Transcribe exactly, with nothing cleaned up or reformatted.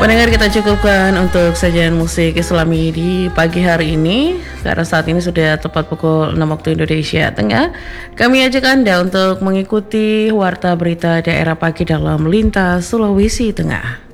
Pendengar, kita cukupkan untuk sajian musik Islami di pagi hari ini karena saat ini sudah tepat pukul enam waktu Indonesia Tengah. Kami ajak Anda untuk mengikuti warta berita daerah pagi dalam Lintas Sulawesi Tengah.